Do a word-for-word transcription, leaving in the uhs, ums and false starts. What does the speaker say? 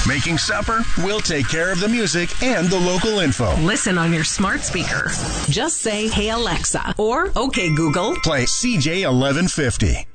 Making supper? We'll take care of the music and the local info. Listen on your smart speaker. Just say, "Hey Alexa," or "Okay Google." Play C J eleven fifty.